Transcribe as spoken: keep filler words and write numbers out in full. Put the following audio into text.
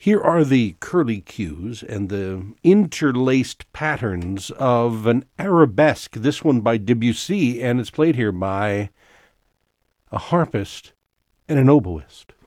Here are the curly-cues and the interlaced patterns of an arabesque, this one by Debussy, and it's played here by a harpist and an oboist.